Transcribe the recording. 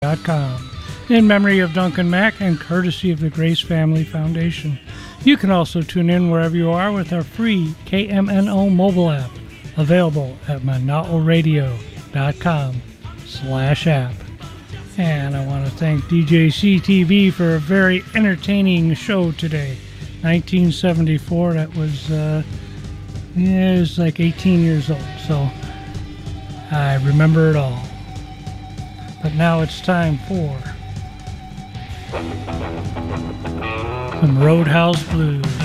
MaximumFun.com. In memory of Duncan Mack and courtesy of the Grace Family Foundation. You can also tune in wherever you are with our free KMNO mobile app, available at manaoradio.com/app. And I want to thank DJ CTV for a very entertaining show today. 1974, that was, it was like 18 years old, so I remember it all. But now it's time for some Roadhouse Blues.